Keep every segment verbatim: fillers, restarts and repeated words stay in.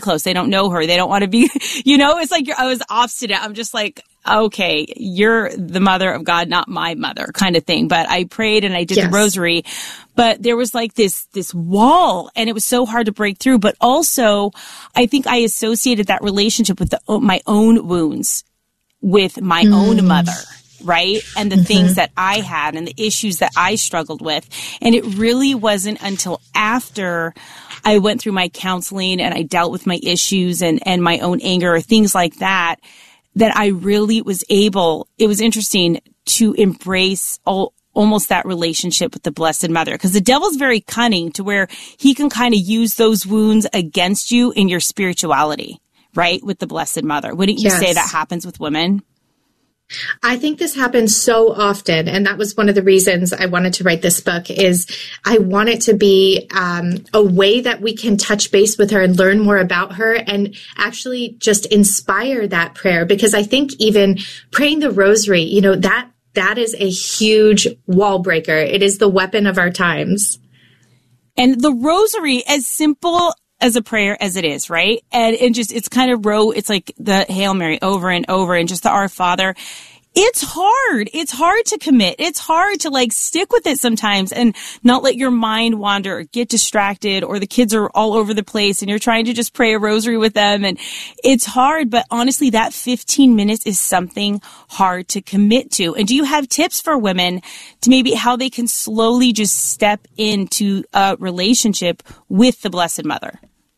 close. They don't know her. They don't want to be, you know, it's like you're, I was obstinate. I'm just like, okay, you're the mother of God, not my mother kind of thing. But I prayed and I did yes. the rosary, but there was like this, this wall, and it was so hard to break through. But also I think I associated that relationship with the, my own wounds with my mm. own mother. Right? And the mm-hmm. things that I had and the issues that I struggled with. And it really wasn't until after I went through my counseling and I dealt with my issues and, and my own anger or things like that, that I really was able, it was interesting to embrace all, almost that relationship with the Blessed Mother. Because the devil's very cunning to where he can kind of use those wounds against you in your spirituality, right? With the Blessed Mother. Wouldn't you yes. say that happens with women? I think this happens so often, and that was one of the reasons I wanted to write this book. Is I want it to be um, a way that we can touch base with her and learn more about her, and actually just inspire that prayer. Because I think even praying the Rosary, you know, that that is a huge wall breaker. It is the weapon of our times. And the Rosary, as simple as a prayer as it is, right? And it just, it's kind of row, it's like the Hail Mary over and over and just the Our Father. It's hard. It's hard to commit. It's hard to like stick with it sometimes and not let your mind wander or get distracted, or the kids are all over the place and you're trying to just pray a rosary with them. And it's hard, but honestly, that fifteen minutes is something hard to commit to. And do you have tips for women to maybe how they can slowly just step into a relationship with the Blessed Mother?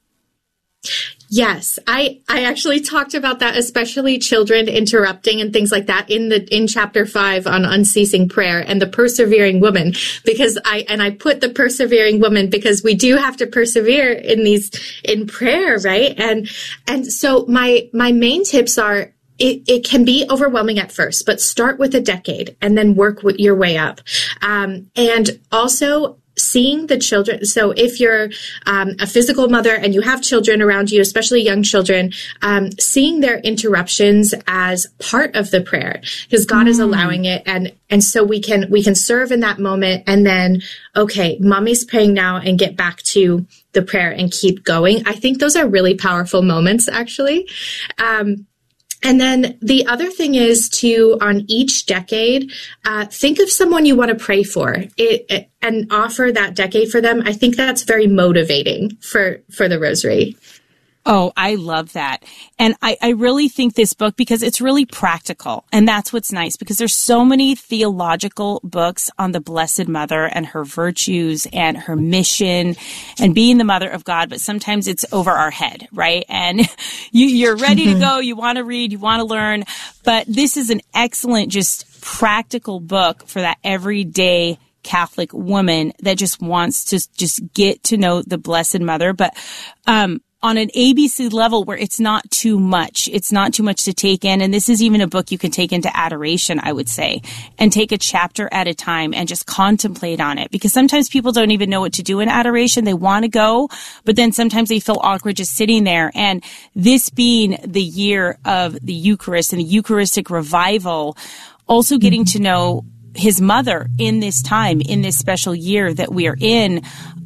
Yes, I, I actually talked about that, especially children interrupting and things like that in the, in chapter five on unceasing prayer and the persevering woman, because I, and I put the persevering woman because we do have to persevere in these, in prayer, right? And, and so my, my main tips are, It, it can be overwhelming at first, but start with a decade and then work with your way up. Um, and also seeing the children. So if you're um, a physical mother and you have children around you, especially young children, um, seeing their interruptions as part of the prayer, because God mm. is allowing it. And, and so we can, we can serve in that moment. And then, okay, mommy's praying now, and get back to the prayer and keep going. I think those are really powerful moments, actually. Um, And then the other thing is to, on each decade, uh, think of someone you want to pray for it, it, and offer that decade for them. I think that's very motivating for, for the Rosary. Oh, I love that. And I, I really think this book, because it's really practical. And that's what's nice, because there's so many theological books on the Blessed Mother and her virtues and her mission and being the Mother of God. But sometimes it's over our head, right? And you, you're ready mm-hmm. to go. You want to read, you want to learn. But this is an excellent, just practical book for that everyday Catholic woman that just wants to just get to know the Blessed Mother. But, um, on an A B C level where it's not too much. It's not too much to take in. And this is even a book you can take into adoration, I would say, and take a chapter at a time and just contemplate on it. Because sometimes people don't even know what to do in adoration. They want to go, but then sometimes they feel awkward just sitting there. And this being the year of the Eucharist and the Eucharistic revival, also getting to know his mother in this time, in this special year that we are in,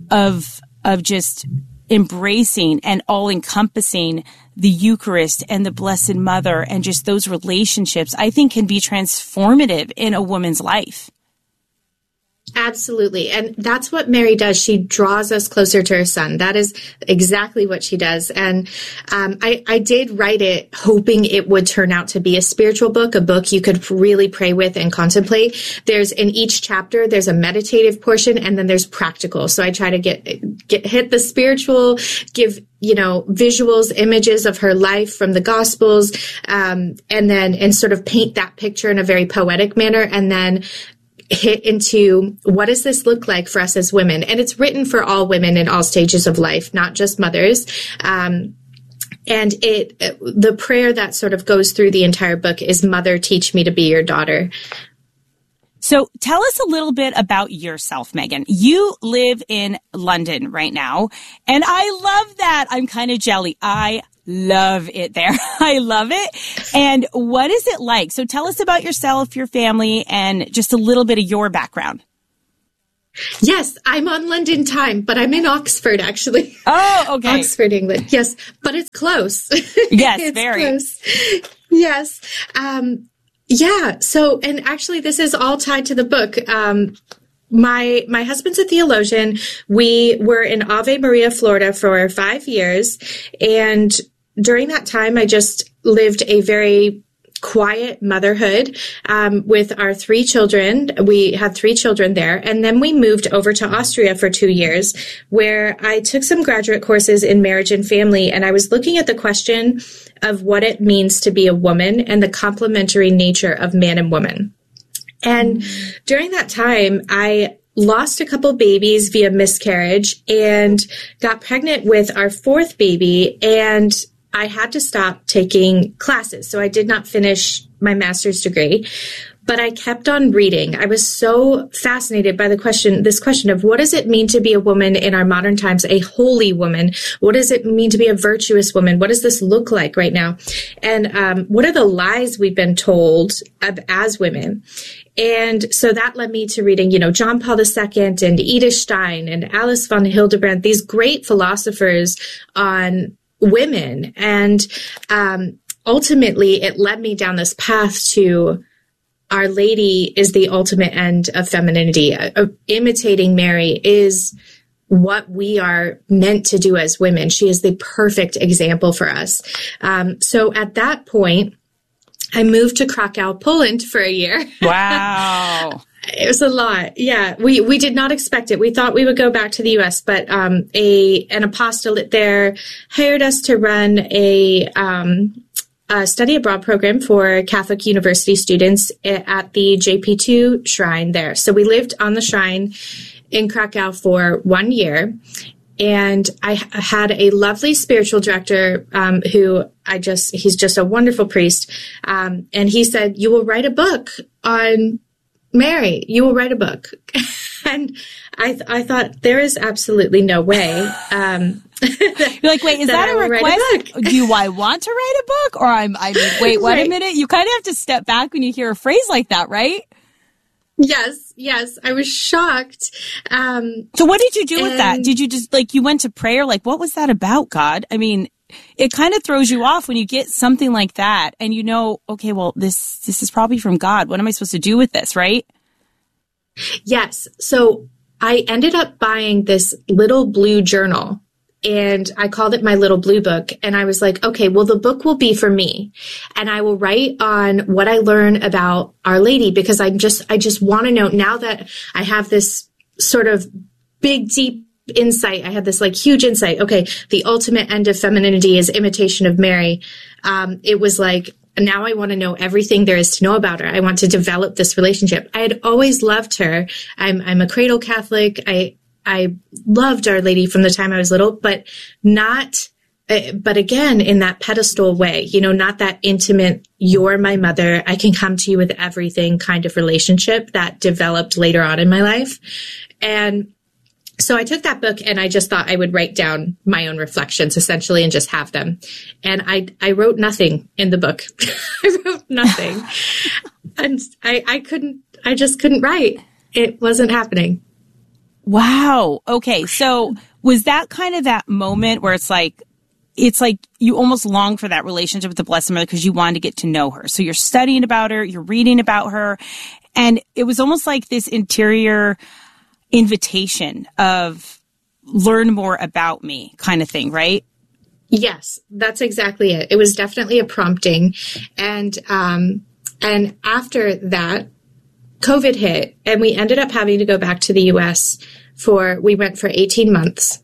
of, of just embracing and all-encompassing the Eucharist and the Blessed Mother, and just those relationships, I think can be transformative in a woman's life. Absolutely. And that's what Mary does. She draws us closer to her son. That is exactly what she does. And um, I, I did write it hoping it would turn out to be a spiritual book, a book you could really pray with and contemplate. There's in each chapter, there's a meditative portion, and then there's practical. So I try to get, get hit the spiritual, give you know, visuals, images of her life from the Gospels, um, and then and sort of paint that picture in a very poetic manner, and then hit into what does this look like for us as women? And it's written for all women in all stages of life, not just mothers. Um, and it, the prayer that sort of goes through the entire book is, Mother, teach me to be your daughter. So tell us a little bit about yourself, Megan. You live in London right now, and I love that. I'm kind of jelly. I love it there. I love it. And what is it like? So tell us about yourself, your family, and just a little bit of your background. Yes, I'm on London time, but I'm in Oxford, actually. Oh, okay. Oxford, England. Yes, but it's close. Yes, it's very. Close. Yes. Um, yeah. So, and actually, this is all tied to the book. Um, my my husband's a theologian. We were in Ave Maria, Florida, for five years, and during that time, I just lived a very quiet motherhood um, with our three children. We had three children there. And then we moved over to Austria for two years, where I took some graduate courses in marriage and family. And I was looking at the question of what it means to be a woman and the complementary nature of man and woman. And mm-hmm. during that time, I lost a couple babies via miscarriage and got pregnant with our fourth baby. And I had to stop taking classes. So I did not finish my master's degree, but I kept on reading. I was so fascinated by the question, this question of what does it mean to be a woman in our modern times, a holy woman? What does it mean to be a virtuous woman? What does this look like right now? And um, what are the lies we've been told of, as women? And so that led me to reading, you know, John Paul the Second and Edith Stein and Alice von Hildebrand, these great philosophers on women. And um, ultimately, it led me down this path to Our Lady is the ultimate end of femininity. Uh, imitating Mary is what we are meant to do as women. She is the perfect example for us. Um, so at that point, I moved to Krakow, Poland for a year. Wow. It was a lot. Yeah. We, we did not expect it. We thought we would go back to the U S, but, um, a, an apostolate there hired us to run a, um, a study abroad program for Catholic university students at the J P two shrine there. So we lived on the shrine in Krakow for one year. And I had a lovely spiritual director, um, who I just, he's just a wonderful priest. Um, and he said, you will write a book on Mary, you will write a book. And I, th- I thought there is absolutely no way. Um, You're like, wait, is that, that a request? A Do I want to write a book? Or I'm, I mean, wait, wait right. a minute. You kind of have to step back when you hear a phrase like that, right? Yes, yes. I was shocked. Um, so what did you do with that? Did you just, like, you went to prayer? Like, what was that about, God? I mean, it kind of throws you off when you get something like that and you know, okay, well, this, this is probably from God. What am I supposed to do with this, right? Yes. So I ended up buying this little blue journal and I called it my little blue book. And I was like, okay, well, the book will be for me and I will write on what I learn about Our Lady because I just, I just want to know now that I have this sort of big, deep insight. I had this like huge insight. Okay. The ultimate end of femininity is imitation of Mary. Um, it was like, now I want to know everything there is to know about her. I want to develop this relationship. I had always loved her. I'm, I'm a cradle Catholic. I, I loved Our Lady from the time I was little, but not, uh, but again, in that pedestal way, you know, not that intimate, you're my mother, I can come to you with everything kind of relationship that developed later on in my life. And so I took that book and I just thought I would write down my own reflections essentially and just have them. And I, I wrote nothing in the book. I wrote nothing. And I, I couldn't, I just couldn't write. It wasn't happening. Wow. Okay. So was that kind of that moment where it's like, it's like you almost long for that relationship with the Blessed Mother because you wanted to get to know her. So you're studying about her, you're reading about her, and it was almost like this interior invitation of learn more about me kind of thing, right? Yes, that's exactly it. It was definitely a prompting. And, um, and after that, COVID hit and we ended up having to go back to the U S for, we went for eighteen months.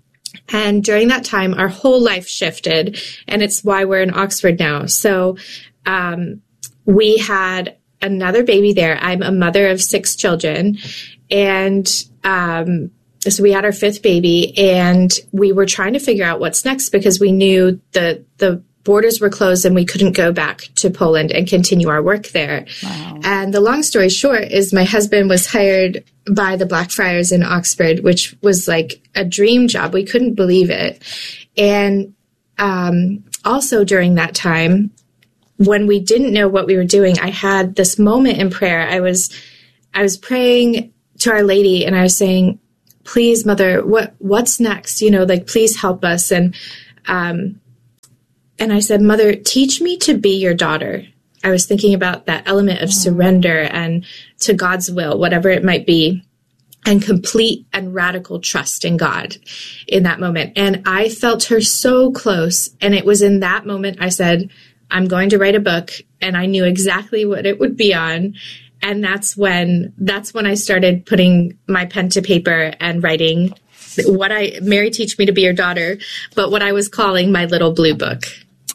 And during that time, our whole life shifted and it's why we're in Oxford now. So, um, we had another baby there. I'm a mother of six children. And um, so we had our fifth baby and we were trying to figure out what's next because we knew the the borders were closed and we couldn't go back to Poland and continue our work there. Wow. And the long story short is my husband was hired by the Blackfriars in Oxford, which was like a dream job. We couldn't believe it. And um, also during that time, when we didn't know what we were doing, I had this moment in prayer. I was I was praying to Our Lady, and I was saying, please, Mother, what what's next? You know, like, please help us. And um, and I said, Mother, teach me to be your daughter. I was thinking about that element of surrender and to God's will, whatever it might be, and complete and radical trust in God in that moment. And I felt her so close. And it was in that moment I said, I'm going to write a book, and I knew exactly what it would be on. And that's when, that's when I started putting my pen to paper and writing what I, Mary, Teach Me to Be Your Daughter, but what I was calling my little blue book.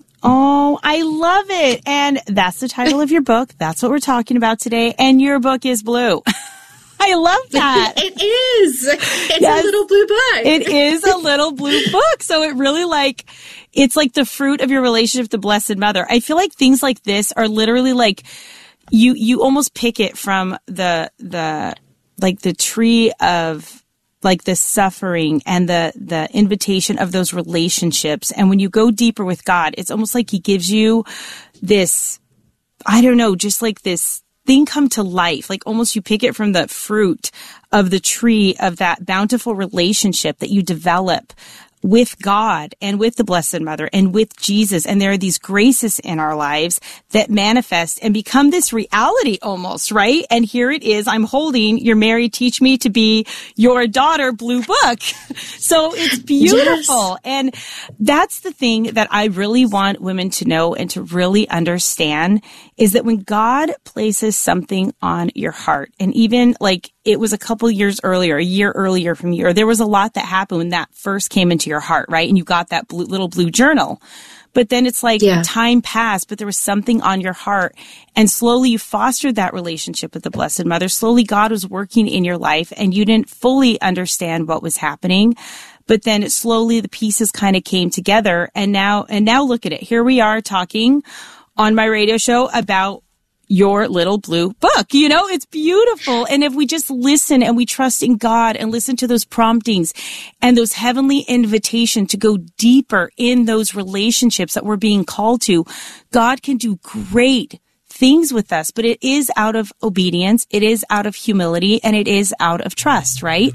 Oh, I love it. And that's the title of your book. That's what we're talking about today. And your book is blue. I love that. It is. It's yes, a little blue book. It is a little blue book. So it really like, it's like the fruit of your relationship with the Blessed Mother. I feel like things like this are literally like, you, you almost pick it from the, the, like the tree of like the suffering and the, the invitation of those relationships. And when you go deeper with God, it's almost like he gives you this, I don't know, just like this thing come to life, like almost you pick it from the fruit of the tree of that bountiful relationship that you develop with God and with the Blessed Mother and with Jesus. And there are these graces in our lives that manifest and become this reality almost, right? And here it is. I'm holding your Mary, Teach Me to Be Your Daughter blue book. So it's beautiful. Yes. And that's the thing that I really want women to know and to really understand is that when God places something on your heart, and even like it was a couple years earlier, a year earlier from you, or there was a lot that happened when that first came into your heart, right? And you got that blue, little blue journal. But then it's like yeah. time passed, but there was something on your heart. And slowly you fostered that relationship with the Blessed Mother. Slowly God was working in your life and you didn't fully understand what was happening. But then it slowly the pieces kind of came together. And now, and now look at it. Here we are talking on my radio show about your little blue book. You know, it's beautiful. And if we just listen and we trust in God and listen to those promptings and those heavenly invitation to go deeper in those relationships that we're being called to, God can do great things with us, but it is out of obedience. It is out of humility, and it is out of trust, right?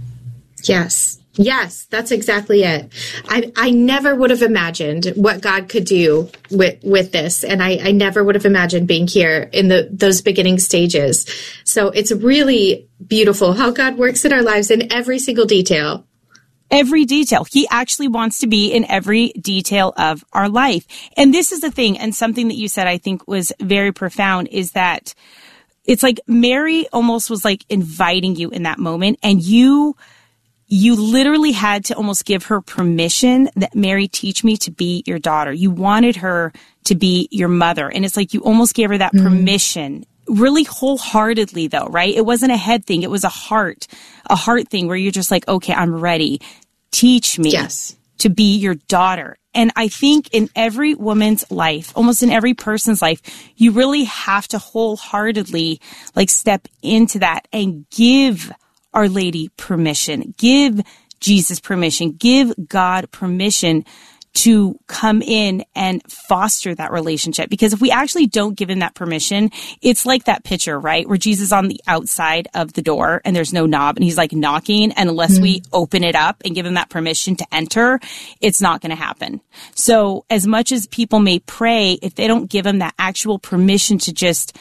Yes. Yes, that's exactly it. I I never would have imagined what God could do with, with this. And I, I never would have imagined being here in the those beginning stages. So it's really beautiful how God works in our lives in every single detail. Every detail. He actually wants to be in every detail of our life. And this is the thing, and something that you said I think was very profound, is that it's like Mary almost was like inviting you in that moment, and you You literally had to almost give her permission that, Mary, teach me to be your daughter. You wanted her to be your mother. And it's like you almost gave her that mm. permission, really wholeheartedly though, right? It wasn't a head thing. It was a heart, a heart thing where you're just like, okay, I'm ready. Teach me yes. to be your daughter. And I think in every woman's life, almost in every person's life, you really have to wholeheartedly like step into that and give Our Lady permission, give Jesus permission, give God permission to come in and foster that relationship. Because if we actually don't give him that permission, it's like that picture, right? Where Jesus is on the outside of the door and there's no knob and he's like knocking. And unless mm-hmm. we open it up and give him that permission to enter, it's not going to happen. So as much as people may pray, if they don't give him that actual permission to just,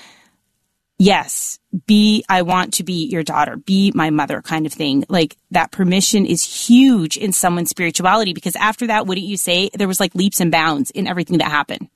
yes, be, I want to be your daughter, be my mother kind of thing. Like that permission is huge in someone's spirituality, because after that, wouldn't you say there was like leaps and bounds in everything that happened?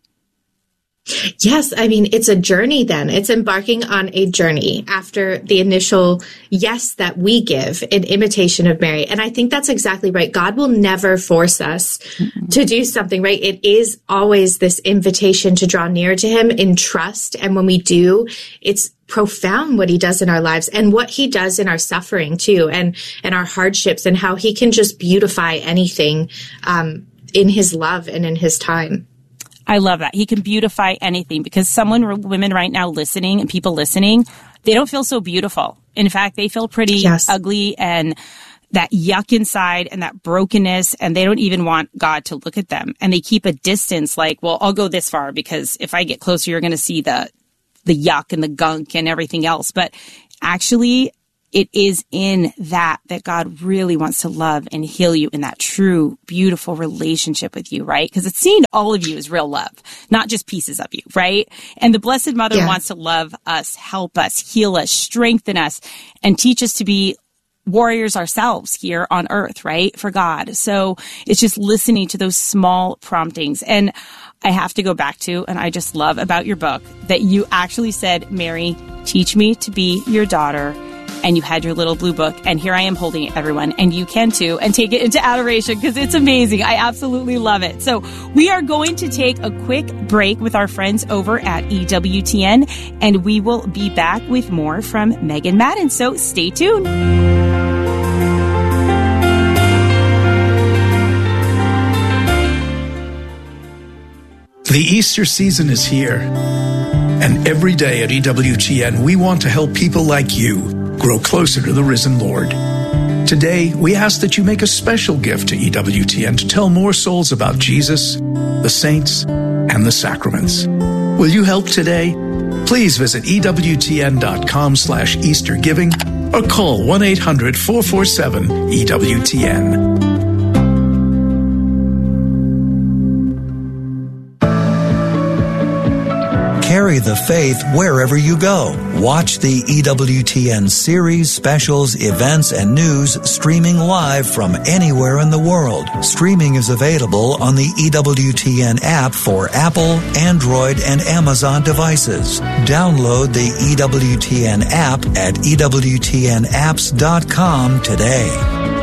Yes. I mean, it's a journey then. It's embarking on a journey after the initial yes that we give in imitation of Mary. And I think that's exactly right. God will never force us mm-hmm. to do something, right? It is always this invitation to draw near to him in trust. And when we do, it's profound what he does in our lives and what he does in our suffering too, and, and our hardships, and how he can just beautify anything um, in his love and in his time. I love that. He can beautify anything, because someone, women right now listening and people listening, they don't feel so beautiful. In fact, they feel pretty yes. ugly and that yuck inside and that brokenness, and they don't even want God to look at them. And they keep a distance like, well, I'll go this far because if I get closer, you're going to see the the yuck and the gunk and everything else. But actually, it is in that that God really wants to love and heal you in that true, beautiful relationship with you, right? Because it's seeing all of you as real love, not just pieces of you, right? And the Blessed Mother yeah. wants to love us, help us, heal us, strengthen us, and teach us to be warriors ourselves here on earth, right? For God. So it's just listening to those small promptings. And I have to go back to, and I just love about your book, that you actually said, Mary, teach me to be your daughter. And you had your little blue book, and here I am holding it, everyone, and you can too, and take it into adoration because it's amazing. I absolutely love it. So we are going to take a quick break with our friends over at E W T N, and we will be back with more from Megan Madden. So stay tuned. The Easter season is here, and every day at E W T N, we want to help people like you grow closer to the risen Lord. Today, we ask that you make a special gift to E W T N to tell more souls about Jesus, the saints, and the sacraments. Will you help today? Please visit ewtn.com slash Easter giving or call one eight hundred four four seven E W T N. Carry the faith wherever you go. Watch the E W T N series, specials, events, and news streaming live from anywhere in the world. Streaming is available on the E W T N app for Apple, Android, and Amazon devices. Download the E W T N app at E W T N apps dot com today.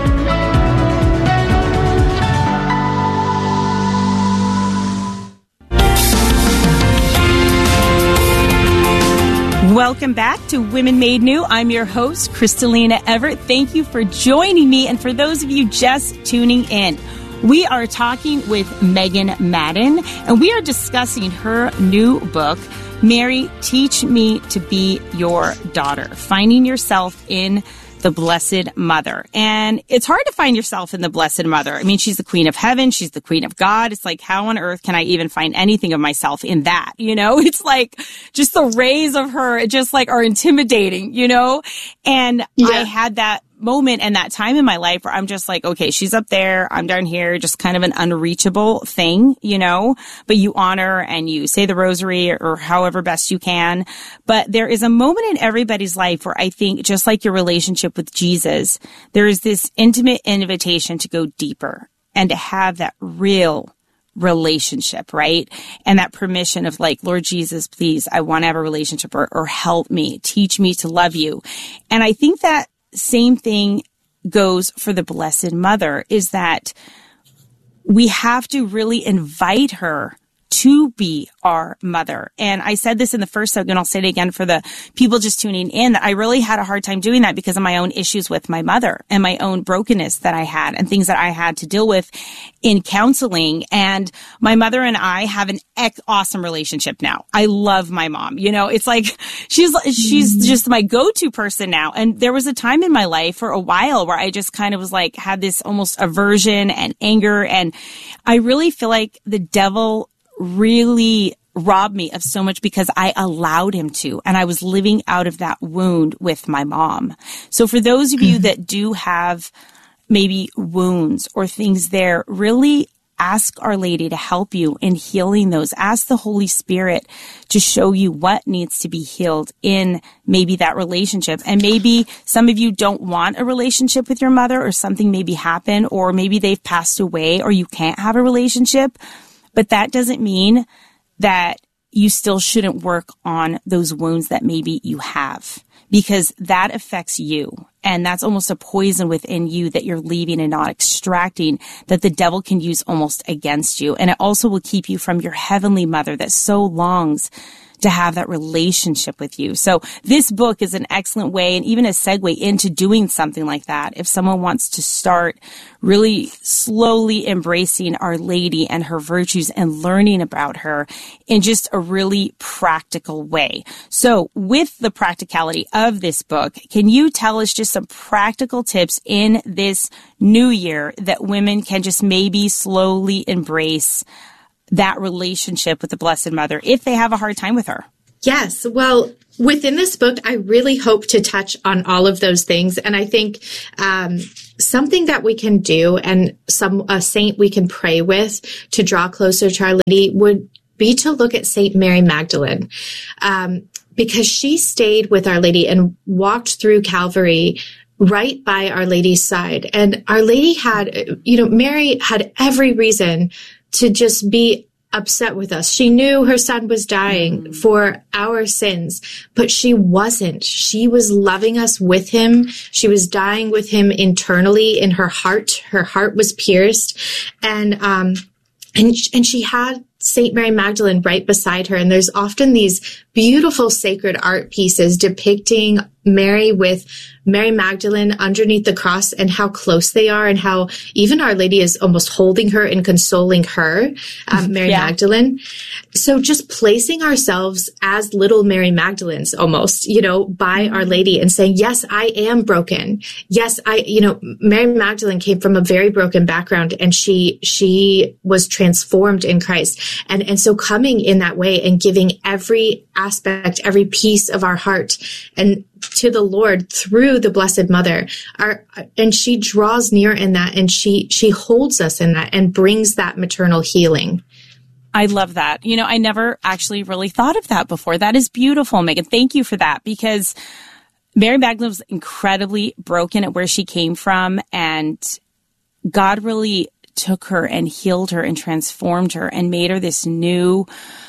Welcome back to Women Made New. I'm your host, Kristalina Everett. Thank you for joining me. And for those of you just tuning in, we are talking with Megan Madden, and we are discussing her new book, Mary, Teach Me to Be Your Daughter, Finding Yourself in the Blessed Mother. And it's hard to find yourself in the Blessed Mother. I mean, she's the Queen of Heaven. She's the Queen of God. It's like, how on earth can I even find anything of myself in that? You know, it's like just the rays of her just like are intimidating, you know? And yeah. I had that moment and that time in my life where I'm just like, okay, she's up there, I'm down here, just kind of an unreachable thing, you know, but you honor and you say the rosary or however best you can. But there is a moment in everybody's life where I think, just like your relationship with Jesus, there is this intimate invitation to go deeper and to have that real relationship, right? And that permission of like, Lord Jesus, please, I want to have a relationship, or, or help me, teach me to love you. And I think that same thing goes for the Blessed Mother, is that we have to really invite her to be our mother. And I said this in the first segment, I'll say it again for the people just tuning in, that I really had a hard time doing that because of my own issues with my mother and my own brokenness that I had and things that I had to deal with in counseling. And my mother and I have an ec- awesome relationship now. I love my mom. You know, it's like she's she's just my go-to person now. And there was a time in my life for a while where I just kind of was like, had this almost aversion and anger. And I really feel like the devil really robbed me of so much because I allowed him to, and I was living out of that wound with my mom. So for those of you that do have maybe wounds or things there, really ask Our Lady to help you in healing those. Ask the Holy Spirit to show you what needs to be healed in maybe that relationship. And maybe some of you don't want a relationship with your mother, or something maybe happened, or maybe they've passed away, or you can't have a relationship. But that doesn't mean that you still shouldn't work on those wounds that maybe you have, because that affects you. And that's almost a poison within you that you're leaving and not extracting, that the devil can use almost against you. And it also will keep you from your heavenly mother that so longs to have that relationship with you. So this book is an excellent way, and even a segue into doing something like that. If someone wants to start really slowly embracing Our Lady and her virtues and learning about her in just a really practical way. So with the practicality of this book, can you tell us just some practical tips in this new year that women can just maybe slowly embrace that relationship with the Blessed Mother if they have a hard time with her? Yes. Well, within this book, I really hope to touch on all of those things. And I think um, something that we can do and some a saint we can pray with to draw closer to Our Lady would be to look at Saint Mary Magdalene, um, because she stayed with Our Lady and walked through Calvary right by Our Lady's side. And Our Lady had, you know, Mary had every reason to just be upset with us. She knew her son was dying mm-hmm. for our sins, but she wasn't. She was loving us with him. She was dying with him internally in her heart. Her heart was pierced. And, um, and, and she had Saint Mary Magdalene right beside her. And there's often these beautiful sacred art pieces depicting Mary with Mary Magdalene underneath the cross and how close they are and how even Our Lady is almost holding her and consoling her, um, Mary yeah. Magdalene. So just placing ourselves as little Mary Magdalenes almost, you know, by Our Lady and saying, yes, I am broken. Yes, I, you know, Mary Magdalene came from a very broken background and she, she was transformed in Christ. And, and so coming in that way and giving every aspect, every piece of our heart and to the Lord through the Blessed Mother, our, and she draws near in that, and she she holds us in that and brings that maternal healing. I love that. You know, I never actually really thought of that before. That is beautiful, Megan. Thank you for that, because Mary Magdalene was incredibly broken at where she came from, and God really took her and healed her and transformed her and made her this new,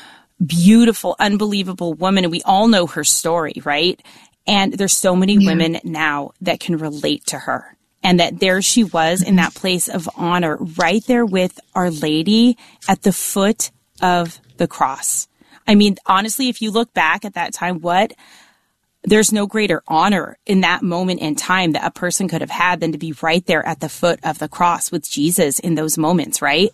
beautiful, unbelievable woman. And we all know her story, right? And there's so many yeah. women now that can relate to her. And that there she was in that place of honor, right there with Our Lady at the foot of the cross. I mean, honestly, if you look back at that time, what, there's no greater honor in that moment in time that a person could have had than to be right there at the foot of the cross with Jesus in those moments, right?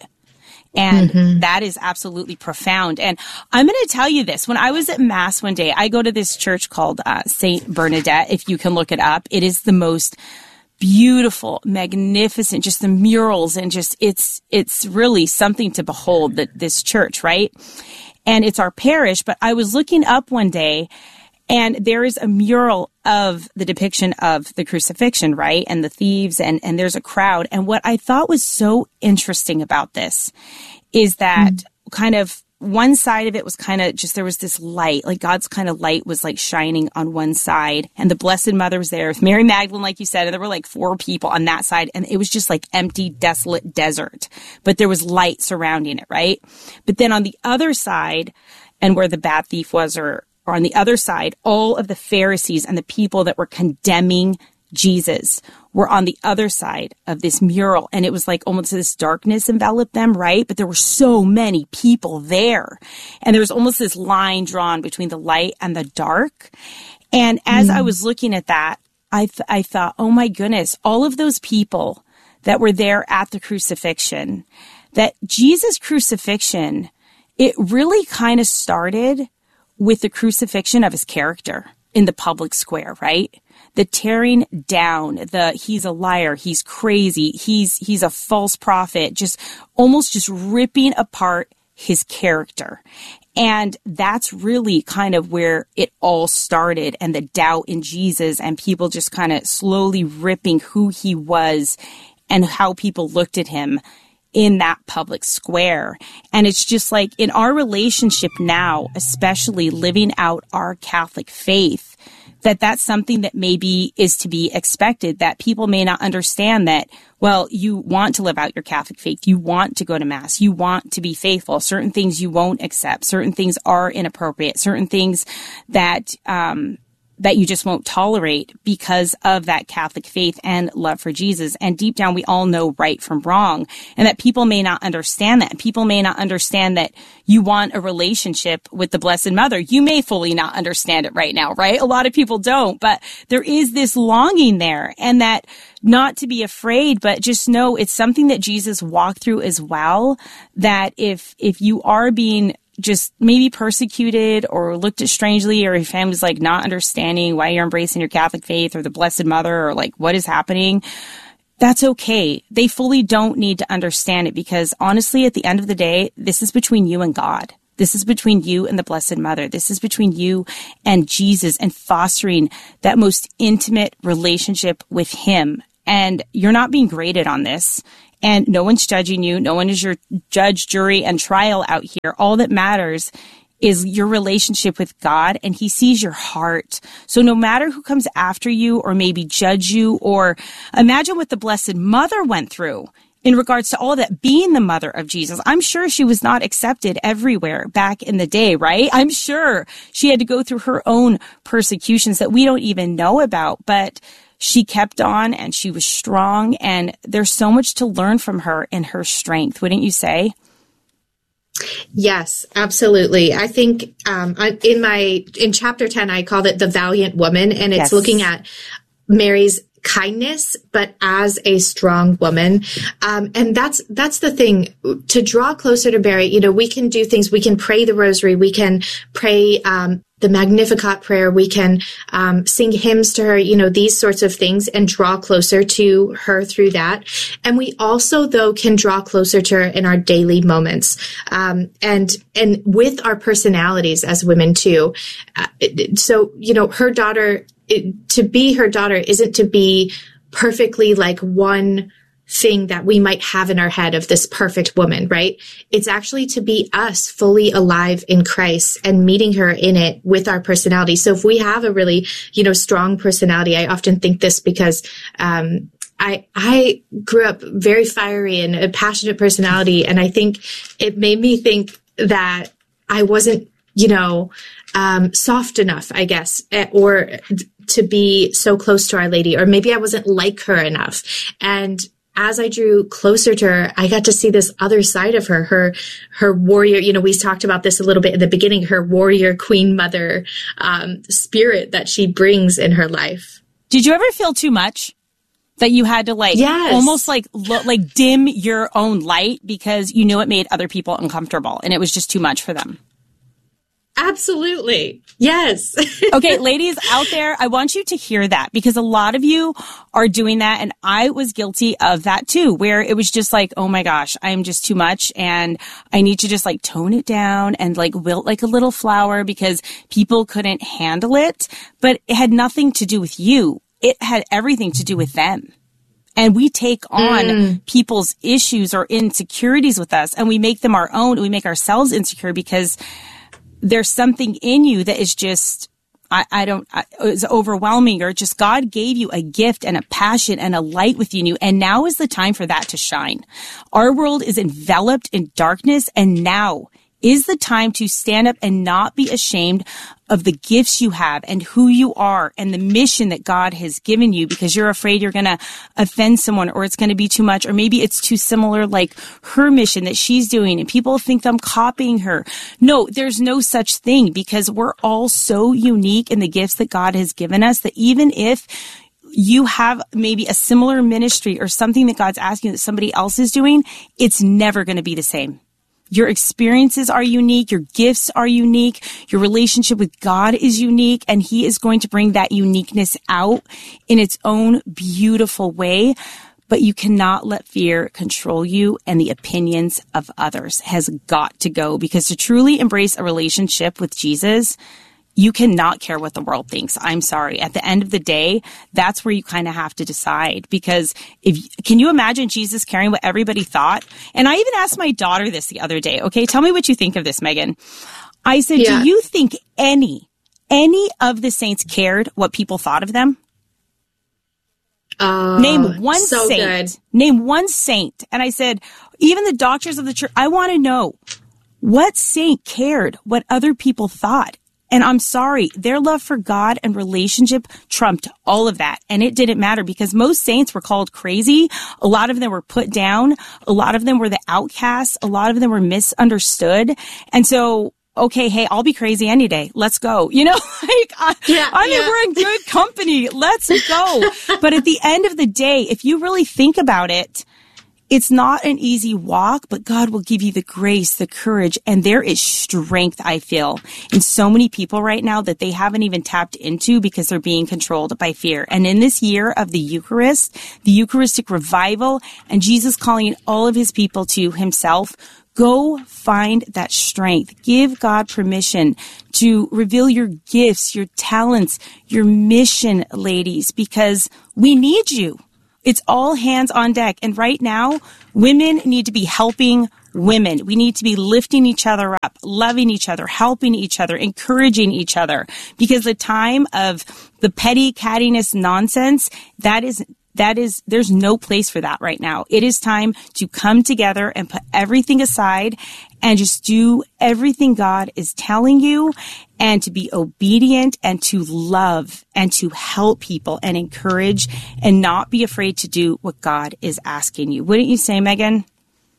And mm-hmm. that is absolutely profound. And I'm going to tell you this. When I was at Mass one day, I go to this church called uh, Saint Bernadette, if you can look it up. It is the most beautiful, magnificent, just the murals, and just it's it's really something to behold, that this church, right? And it's our parish. But I was looking up one day, and there is a mural of the depiction of the crucifixion, right? And the thieves, and, and there's a crowd. And what I thought was so interesting about this is that mm. kind of one side of it was kind of just, there was this light, like God's kind of light was like shining on one side, and the Blessed Mother was there with Mary Magdalene, like you said, and there were like four people on that side, and it was just like empty, desolate desert, but there was light surrounding it, right? But then on the other side, and where the bad thief was, or or on the other side, all of the Pharisees and the people that were condemning Jesus were on the other side of this mural. And it was like almost this darkness enveloped them, right? But there were so many people there. And there was almost this line drawn between the light and the dark. And as mm. I was looking at that, I, th- I thought, oh my goodness, all of those people that were there at the crucifixion, that Jesus' crucifixion, it really kind of started with the crucifixion of his character in the public square, right? The tearing down, the he's a liar, he's crazy, he's he's a false prophet, just almost just ripping apart his character. And that's really kind of where it all started, and the doubt in Jesus, and people just kind of slowly ripping who he was and how people looked at him in that public square. And it's just like in our relationship now, especially living out our Catholic faith, that that's something that maybe is to be expected, that people may not understand that, well, you want to live out your Catholic faith. You want to go to Mass. You want to be faithful. Certain things you won't accept. Certain things are inappropriate. Certain things that, um, that you just won't tolerate because of that Catholic faith and love for Jesus. And deep down, we all know right from wrong, and that people may not understand that. People may not understand that you want a relationship with the Blessed Mother. You may fully not understand it right now, right? A lot of people don't, but there is this longing there, and that not to be afraid, but just know it's something that Jesus walked through as well, that if, if you are being just maybe persecuted or looked at strangely, or your family's like not understanding why you're embracing your Catholic faith or the Blessed Mother, or like what is happening, that's okay. They fully don't need to understand it, because honestly, at the end of the day, this is between you and God. This is between you and the Blessed Mother. This is between you and Jesus and fostering that most intimate relationship with him. And you're not being graded on this. And no one's judging you. No one is your judge, jury, and trial out here. All that matters is your relationship with God, and he sees your heart. So no matter who comes after you or maybe judge you, or imagine what the Blessed Mother went through in regards to all of that, being the mother of Jesus. I'm sure she was not accepted everywhere back in the day, right? I'm sure she had to go through her own persecutions that we don't even know about, but she kept on and she was strong, and there's so much to learn from her and her strength, wouldn't you say? Yes, absolutely. I think um, I, in my in chapter ten, I called it the valiant woman, and it's Yes. looking at Mary's kindness, but as a strong woman. Um, and that's, that's the thing, to draw closer to Mary. You know, we can do things. We can pray the rosary. We can pray, um, the Magnificat prayer. We can, um, sing hymns to her, you know, these sorts of things, and draw closer to her through that. And we also, though, can draw closer to her in our daily moments. Um, and, and with our personalities as women too. Uh, so, you know, her daughter, It, to be her daughter isn't to be perfectly like one thing that we might have in our head of this perfect woman, right? It's actually to be us fully alive in Christ and meeting her in it with our personality. So if we have a really, you know, strong personality, I often think this because, um, I, I grew up very fiery and a passionate personality. And I think it made me think that I wasn't, you know, um, soft enough, I guess, or to be so close to Our Lady, or maybe I wasn't like her enough. And as I drew closer to her, I got to see this other side of her, her, her warrior, you know, we talked about this a little bit in the beginning, her warrior queen mother, um, spirit that she brings in her life. Did you ever feel too much? That you had to like, Yes. almost like, lo- like dim your own light because you knew it made other people uncomfortable and it was just too much for them? Absolutely. Yes. Okay, ladies out there, I want you to hear that because a lot of you are doing that. And I was guilty of that too, where it was just like, oh my gosh, I'm just too much. And I need to just like tone it down and like wilt like a little flower because people couldn't handle it. But it had nothing to do with you. It had everything to do with them. And we take on mm. people's issues or insecurities with us and we make them our own. We make ourselves insecure because there's something in you that is just, I, I don't, I, is overwhelming, or just God gave you a gift and a passion and a light within you. And now is the time for that to shine. Our world is enveloped in darkness, and now is the time to stand up and not be ashamed of the gifts you have and who you are and the mission that God has given you, because you're afraid you're going to offend someone or it's going to be too much, or maybe it's too similar like her mission that she's doing and people think I'm copying her. No, there's no such thing, because we're all so unique in the gifts that God has given us that even if you have maybe a similar ministry or something that God's asking that somebody else is doing, it's never going to be the same. Your experiences are unique. Your gifts are unique. Your relationship with God is unique, and he is going to bring that uniqueness out in its own beautiful way. But you cannot let fear control you, and the opinions of others has got to go, because to truly embrace a relationship with Jesus, you cannot care what the world thinks. I'm sorry. At the end of the day, that's where you kind of have to decide, because if, can you imagine Jesus caring what everybody thought? And I even asked my daughter this the other day. Okay. Tell me what you think of this, Megan. I said, yeah. Do you think any, any of the saints cared what people thought of them? Uh, Name one so saint. Good. Name one saint. And I said, even the doctors of the church, I want to know what saint cared what other people thought. And I'm sorry, their love for God and relationship trumped all of that. And it didn't matter, because most saints were called crazy. A lot of them were put down. A lot of them were the outcasts. A lot of them were misunderstood. And so, okay, hey, I'll be crazy any day. Let's go. You know, like, I, yeah, I mean, yeah. we're in good company. Let's go. But at the end of the day, if you really think about it, it's not an easy walk, but God will give you the grace, the courage, and there is strength, I feel, in so many people right now that they haven't even tapped into because they're being controlled by fear. And in this year of the Eucharist, the Eucharistic revival, and Jesus calling all of his people to himself, Go find that strength. Give God permission to reveal your gifts, your talents, your mission, ladies, because we need you. It's all hands on deck. And right now, women need to be helping women. We need to be lifting each other up, loving each other, helping each other, encouraging each other, because the time of the petty cattiness nonsense, that is That is, there's no place for that right now. It is time to come together and put everything aside and just do everything God is telling you, and to be obedient and to love and to help people and encourage and not be afraid to do what God is asking you. Wouldn't you say, Megan?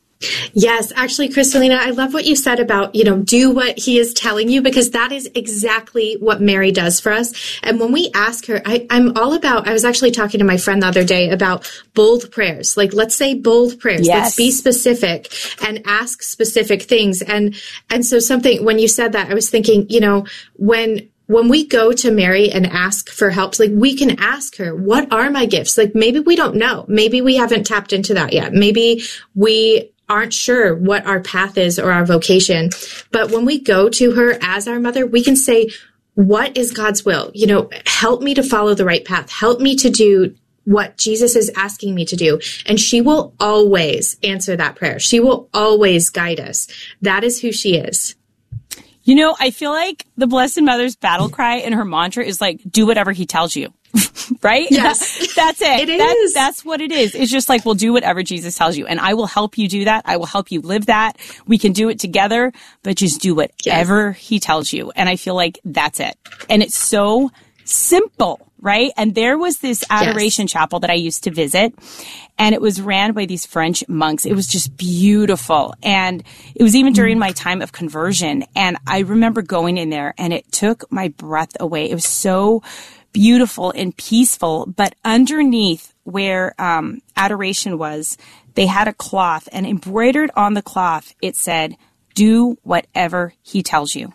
Yes, actually, Kristalina, I love what you said about, you know, do what he is telling you, because that is exactly what Mary does for us. And when we ask her, I, I'm all about, I was actually talking to my friend the other day about bold prayers. Like, let's say bold prayers. Yes. Let's be specific and ask specific things. And, and so something, when you said that, I was thinking, you know, when, When we go to Mary and ask for help, like, we can ask her, what are my gifts? Like, maybe we don't know. Maybe we haven't tapped into that yet. Maybe we aren't sure what our path is or our vocation. But when we go to her as our mother, we can say, what is God's will? You know, help me to follow the right path. Help me to do what Jesus is asking me to do. And she will always answer that prayer. She will always guide us. That is who she is. You know, I feel like the Blessed Mother's battle cry and her mantra is like, do whatever he tells you. Right? Yes. That's it. It that, is. That's what it is. It's just like, well, do whatever Jesus tells you. And I will help you do that. I will help you live that. We can do it together, but just do whatever yes. he tells you. And I feel like that's it. And it's so simple, right? And there was this adoration yes. chapel that I used to visit, and it was ran by these French monks. It was just beautiful. And it was even during my time of conversion. And I remember going in there, and it took my breath away. It was so beautiful and peaceful. But underneath where um, adoration was, they had a cloth, and embroidered on the cloth, it said, do whatever he tells you.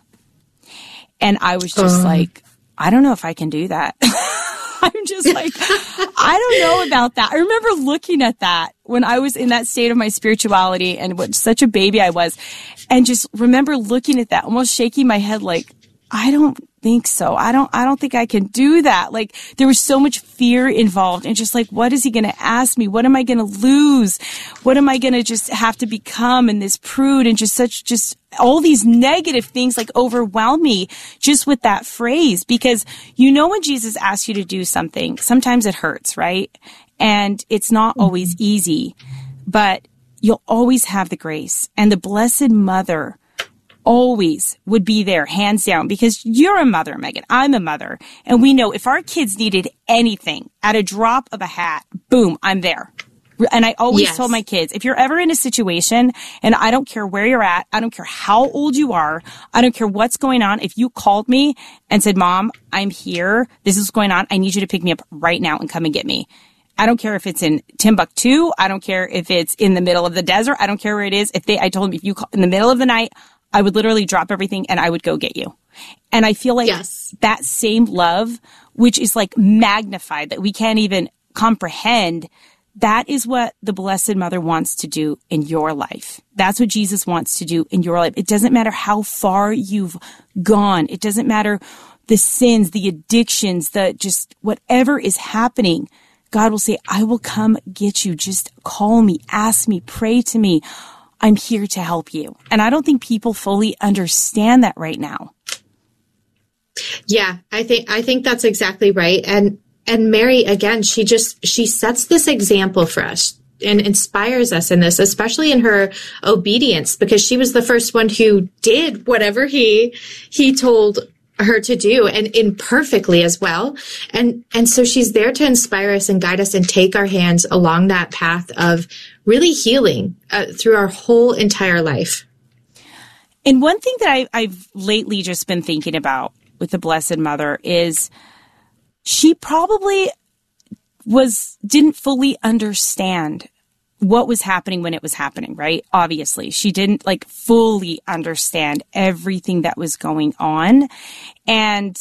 And I was just um. like, I don't know if I can do that. I'm just like, I don't know about that. I remember looking at that when I was in that state of my spirituality and what such a baby I was, and just remember looking at that, almost shaking my head like, I don't think so. I don't, I don't think I can do that. Like, there was so much fear involved, and just like, what is he going to ask me? What am I going to lose? What am I going to just have to become? And this prude, and just such, just all these negative things like overwhelm me just with that phrase, because you know, when Jesus asks you to do something, sometimes it hurts, right? And it's not always easy, but you'll always have the grace. And the Blessed Mother always would be there, hands down, because you're a mother, Megan. I'm a mother. And we know if our kids needed anything at a drop of a hat, boom, I'm there. And I always yes. told my kids, if you're ever in a situation, and I don't care where you're at, I don't care how old you are, I don't care what's going on, if you called me and said, Mom, I'm here, this is going on, I need you to pick me up right now and come and get me. I don't care if it's in Timbuktu, I don't care if it's in the middle of the desert, I don't care where it is. If they, I told them, if you call in the middle of the night, I would literally drop everything and I would go get you. And I feel like yes. that same love, which is like magnified, that we can't even comprehend, that is what the Blessed Mother wants to do in your life. That's what Jesus wants to do in your life. It doesn't matter how far you've gone. It doesn't matter the sins, the addictions, the just whatever is happening. God will say, I will come get you. Just call me, ask me, pray to me. I'm here to help you. And I don't think people fully understand that right now. Yeah, I think, I think that's exactly right. And, and Mary, again, she just, she sets this example for us and inspires us in this, especially in her obedience, because she was the first one who did whatever he, he told her to do, and imperfectly as well. And, and so she's there to inspire us and guide us and take our hands along that path of really healing uh, through our whole entire life. And one thing that I, I've lately just been thinking about with the Blessed Mother is she probably was, didn't fully understand what was happening when it was happening, right? Obviously, she didn't like fully understand everything that was going on. And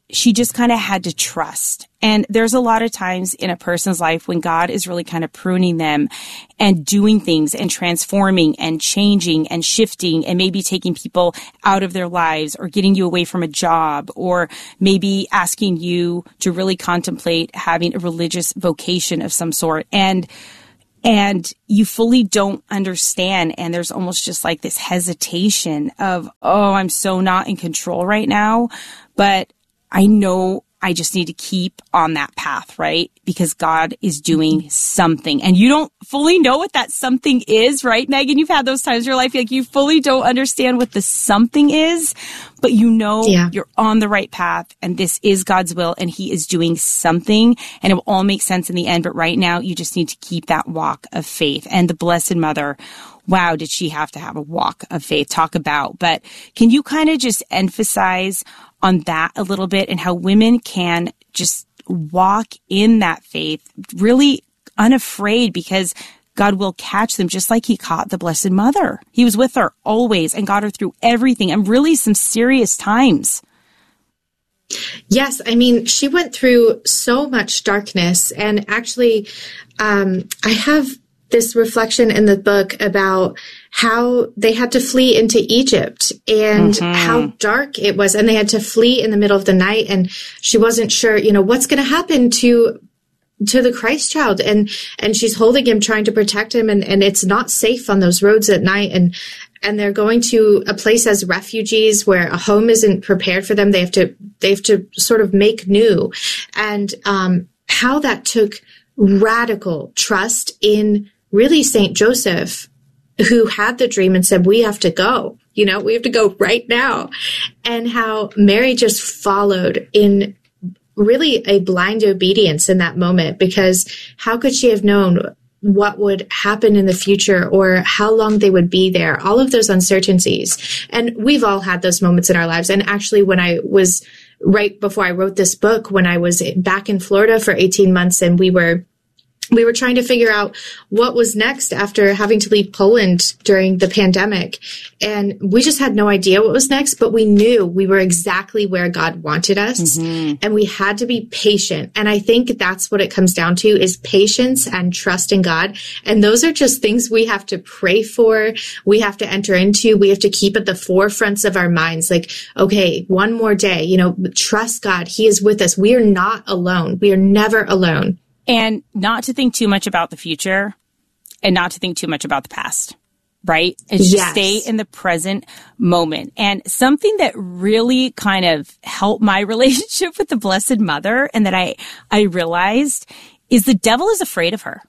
she just kind of had to trust. And there's a lot of times in a person's life when God is really kind of pruning them and doing things and transforming and changing and shifting and maybe taking people out of their lives or getting you away from a job or maybe asking you to really contemplate having a religious vocation of some sort. And And you fully don't understand. And there's almost just like this hesitation of, oh, I'm so not in control right now. But I know I just need to keep on that path, right? Because God is doing something. And you don't fully know what that something is, right, Megan? You've had those times in your life, like you fully don't understand what the something is, but you know yeah. you're on the right path and this is God's will and he is doing something and it will all make sense in the end. But right now you just need to keep that walk of faith. And the Blessed Mother, wow, did she have to have a walk of faith? Talk about. But can you kind of just emphasize on that a little bit and how women can just walk in that faith really unafraid because God will catch them just like he caught the Blessed Mother. He was with her always and got her through everything and really some serious times. Yes. I mean, she went through so much darkness. And actually, um, I have this reflection in the book about how they had to flee into Egypt and mm-hmm. how dark it was. And they had to flee in the middle of the night. And she wasn't sure, you know, what's going to happen to to the Christ child. And and she's holding him, trying to protect him. And, and it's not safe on those roads at night. And and they're going to a place as refugees where a home isn't prepared for them. They have to they have to sort of make new. And um, how that took radical trust in really Saint Joseph, who had the dream and said, we have to go, you know, we have to go right now. And how Mary just followed in really a blind obedience in that moment, because how could she have known what would happen in the future or how long they would be there? All of those uncertainties. And we've all had those moments in our lives. And actually, when I was right before I wrote this book, when I was back in Florida for eighteen months and we were We were trying to figure out what was next after having to leave Poland during the pandemic. And we just had no idea what was next, but we knew we were exactly where God wanted us. Mm-hmm. And we had to be patient. And I think that's what it comes down to is patience and trust in God. And those are just things we have to pray for. We have to enter into. We have to keep at the forefronts of our minds. Like, okay, one more day, you know, trust God. He is with us. We are not alone. We are never alone. And not to think too much about the future and not to think too much about the past, right? And just yes. stay in the present moment. And something that really kind of helped my relationship with the Blessed Mother and that I, I realized is the devil is afraid of her.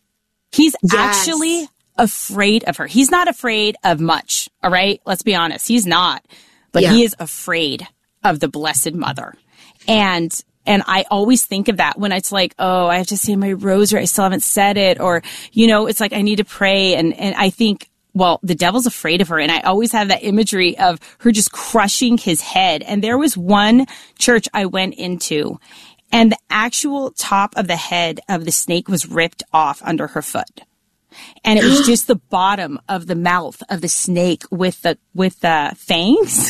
He's yes. actually afraid of her. He's not afraid of much, all right? Let's be honest. He's not. But yeah. he is afraid of the Blessed Mother. And And I always think of that when it's like, oh, I have to say my rosary. I still haven't said it. Or, you know, it's like I need to pray. And, and I think, well, the devil's afraid of her. And I always have that imagery of her just crushing his head. And there was one church I went into and the actual top of the head of the snake was ripped off under her foot. And it was just the bottom of the mouth of the snake with the, with the fangs.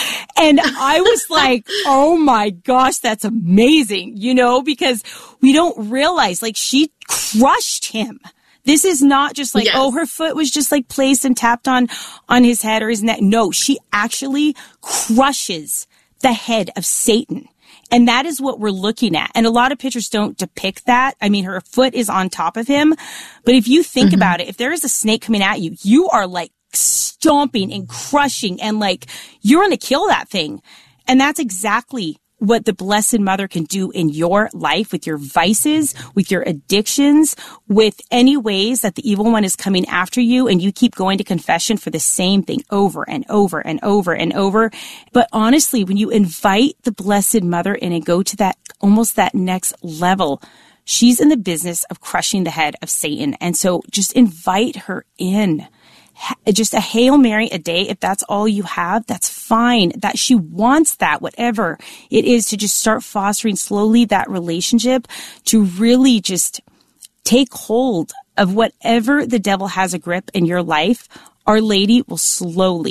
And I was like, oh my gosh, that's amazing, you know, because we don't realize, like, she crushed him. This is not just like, yes. oh, her foot was just like placed and tapped on, on his head or his neck. No, she actually crushes the head of Satan. And that is what we're looking at. And a lot of pictures don't depict that. I mean, her foot is on top of him. But if you think mm-hmm. about it, if there is a snake coming at you, you are like stomping and crushing and like you're going to kill that thing. And that's exactly what the Blessed Mother can do in your life with your vices, with your addictions, with any ways that the evil one is coming after you and you keep going to confession for the same thing over and over and over and over. But honestly, when you invite the Blessed Mother in and go to that, almost that next level, she's in the business of crushing the head of Satan. And so just invite her in. Just a Hail Mary a day, if that's all you have, that's fine. That she wants that, whatever it is, to just start fostering slowly that relationship, to really just take hold of whatever the devil has a grip in your life. Our Lady will slowly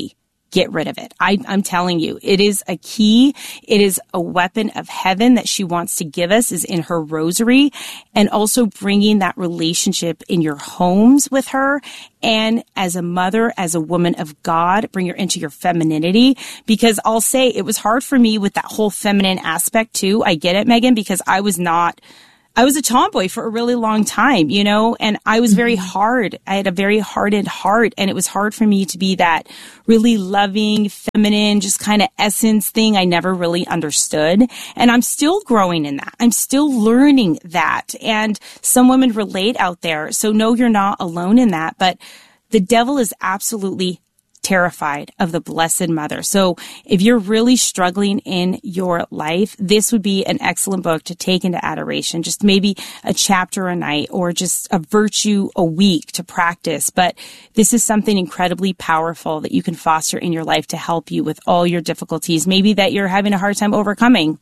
get rid of it. I, I'm telling you, it is a key. It is a weapon of heaven that she wants to give us, is in her rosary, and also bringing that relationship in your homes with her. And as a mother, as a woman of God, bring her into your femininity, because I'll say it was hard for me with that whole feminine aspect too. I get it, Megan, because I was not I was a tomboy for a really long time, you know, and I was very hard. I had a very hardened heart, and it was hard for me to be that really loving, feminine, just kind of essence thing I never really understood. And I'm still growing in that. I'm still learning that. And some women relate out there. So no, you're not alone in that. But the devil is absolutely terrified of the Blessed Mother. So if you're really struggling in your life, this would be an excellent book to take into adoration, just maybe a chapter a night or just a virtue a week to practice. But this is something incredibly powerful that you can foster in your life to help you with all your difficulties, maybe that you're having a hard time overcoming.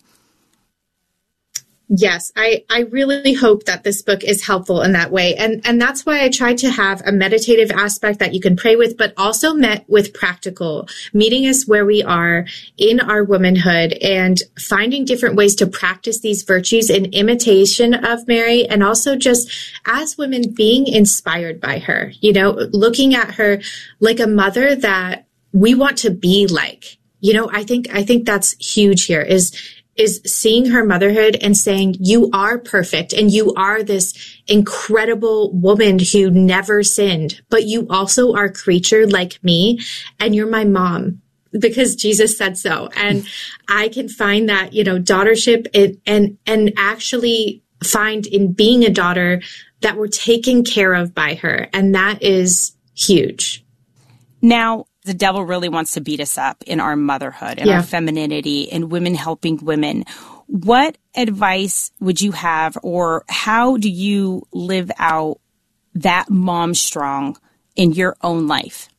Yes, I, I really hope that this book is helpful in that way. And, and that's why I tried to have a meditative aspect that you can pray with, but also met with practical, meeting us where we are in our womanhood and finding different ways to practice these virtues in imitation of Mary, and also just as women being inspired by her, you know, looking at her like a mother that we want to be like. You know, I think, I think that's huge here is is seeing her motherhood and saying, you are perfect and you are this incredible woman who never sinned, but you also are a creature like me, and you're my mom because Jesus said so. And I can find that, you know, daughtership and, and, and actually find in being a daughter that we're taken care of by her. And that is huge. Now, the devil really wants to beat us up in our motherhood and yeah. our femininity and women helping women. What advice would you have, or how do you live out that mom strong in your own life?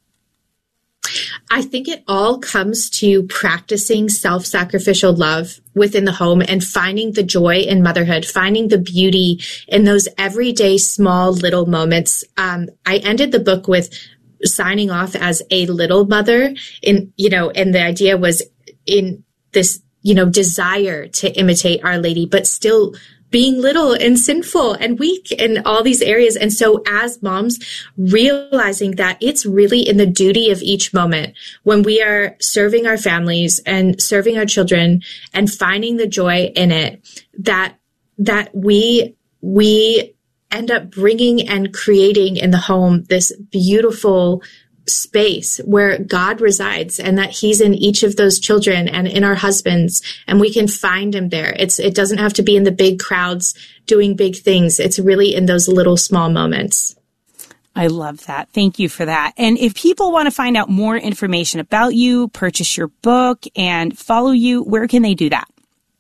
I think it all comes to practicing self-sacrificial love within the home and finding the joy in motherhood, finding the beauty in those everyday small little moments. Um, I ended the book with signing off as a little mother, in, you know, and the idea was in this, you know, desire to imitate Our Lady, but still being little and sinful and weak in all these areas. And so as moms, realizing that it's really in the duty of each moment when we are serving our families and serving our children and finding the joy in it, that, that we, we, end up bringing and creating in the home this beautiful space where God resides, and that he's in each of those children and in our husbands, and we can find him there. It's, it doesn't have to be in the big crowds doing big things. It's really in those little small moments. I love that. Thank you for that. And if people want to find out more information about you, purchase your book and follow you, where can they do that?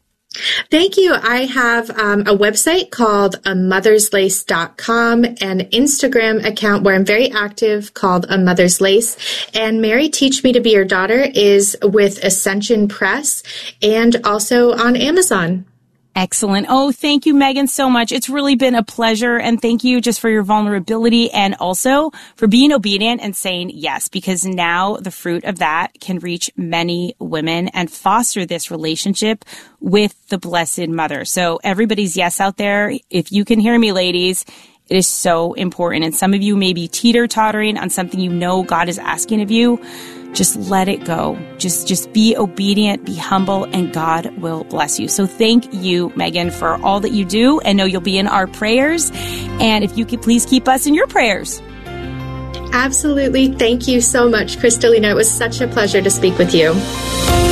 Thank you. I have um, a website called a mothers lace dot com, an Instagram account where I'm very active called A Mother's Lace. And Mary Teach Me to Be Your Daughter is with Ascension Press and also on Amazon. Excellent. Oh, thank you, Megan, so much. It's really been a pleasure. And thank you just for your vulnerability and also for being obedient and saying yes, because now the fruit of that can reach many women and foster this relationship with the Blessed Mother. So everybody's yes out there. If you can hear me, ladies, it is so important. And some of you may be teeter-tottering on something you know God is asking of you. Just let it go. Just, just be obedient, be humble, and God will bless you. So thank you, Megan, for all that you do. And know you'll be in our prayers. And if you could please keep us in your prayers. Absolutely. Thank you so much, Kristalina. It was such a pleasure to speak with you.